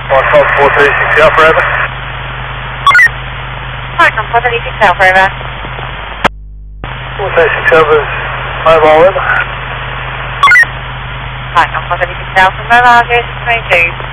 436 Alpha, over. Magnum 436 Alpha, over. 436 Alpha's mobile, over. Magnum 436 Alpha, mobile, gauge 22.